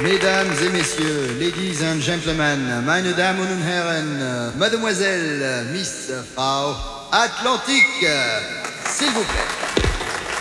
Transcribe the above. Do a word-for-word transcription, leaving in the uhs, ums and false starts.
Mesdames et messieurs, ladies and gentlemen, meine Damen und Herren, Mademoiselle Miss Frau Atlantique, s'il vous plaît.